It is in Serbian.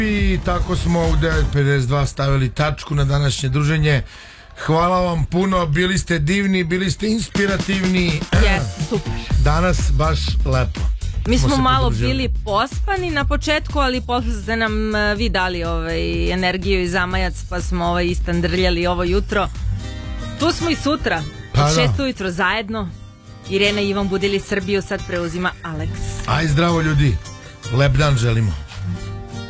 I tako smo u 9.52 stavili tačku na današnje druženje. Hvala vam puno, bili ste divni, bili ste inspirativni. Jeste, super. Danas baš lepo. Mi smo malo bili pospani na početku, ali posle ste nam vi dali energiju i zamajac, pa smo istandrljali ovo jutro. Tu smo i sutra, od 6 ujutro zajedno. Irena i Ivan budili Srbiju, sad preuzima Aleks. Aj zdravo ljudi, lep dan želimo.